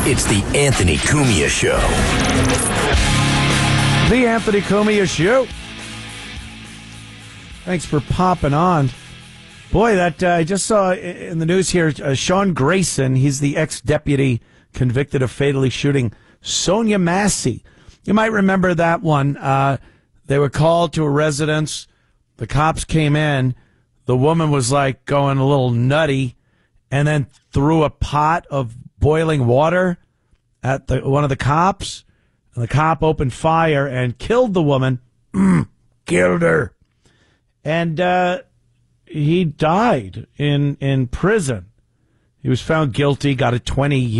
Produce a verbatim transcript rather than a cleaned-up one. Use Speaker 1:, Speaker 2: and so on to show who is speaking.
Speaker 1: It's the Anthony Cumia Show.
Speaker 2: The Anthony Cumia Show. Thanks for popping on. Boy, that uh, I just saw in the news here, uh, Sean Grayson, he's the ex-deputy convicted of fatally shooting Sonia Massey. You might remember that one. Uh, they were called to a residence. The cops came in. The woman was like going a little nutty and then threw a pot of boiling water at the one of the cops. And the cop opened fire and killed the woman. Killed her. And uh, he died in, in prison. He was found guilty, got a twenty year